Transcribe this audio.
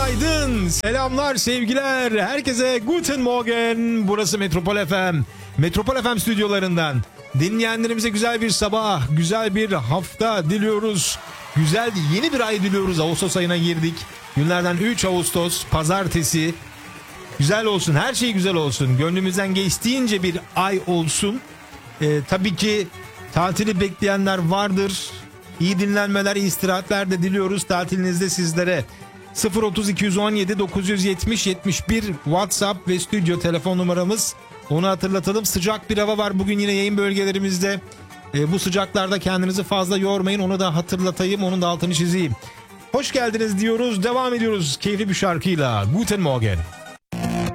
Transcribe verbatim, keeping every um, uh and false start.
günaydın, selamlar, sevgiler. Herkese Guten Morgen. Burası Metropol F M. Metropol F M stüdyolarından dinleyenlerimize güzel bir sabah, güzel bir hafta diliyoruz. Güzel yeni bir ay diliyoruz. Ağustos ayına girdik. Günlerden üç Ağustos pazartesi. Güzel olsun, her şey güzel olsun. Gönlümüzden geçtiğince bir ay olsun. Ee, tabii ki tatili bekleyenler vardır. İyi dinlenmeler, iyi istirahatler de diliyoruz tatilinizde sizlere. sıfır otuz iki on yedi dokuz yüz yetmiş yetmiş bir WhatsApp ve stüdyo telefon numaramız. Onu hatırlatalım. Sıcak bir hava var bugün yine yayın bölgelerimizde. E, bu sıcaklarda kendinizi fazla yormayın. Onu da hatırlatayım. Onun da altını çizeyim. Hoş geldiniz diyoruz. Devam ediyoruz keyifli bir şarkıyla. Guten Morgen.